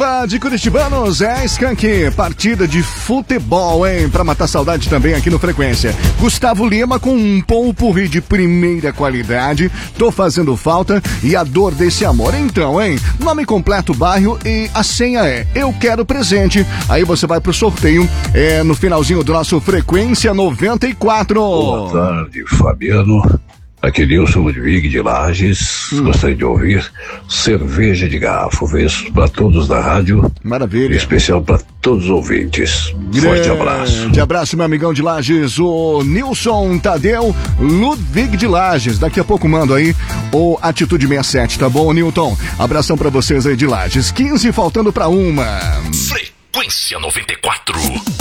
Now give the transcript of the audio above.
Banda de Curitibanos é Skank, partida de futebol, hein? Pra matar saudade também aqui no Frequência. Gustavo Lima com um pot-pourri de primeira qualidade, Tô Fazendo Falta e A Dor Desse Amor. Então, hein? Nome completo, bairro e a senha é Eu Quero Presente. Aí você vai pro sorteio no finalzinho do nosso Frequência 94. Boa tarde, Fabiano. Aqui Nilson Ludwig de Lages. Gostaria de ouvir Cerveja de Garrafa. Beijo para todos da rádio. Maravilha. Em especial para todos os ouvintes. Forte abraço. Grande abraço, meu amigão de Lages, o Nilson Tadeu Ludwig de Lages. Daqui a pouco mando aí o Atitude 67, tá bom, Nilton? Abração pra vocês aí de Lages. 15 faltando pra 1. Frequência 94.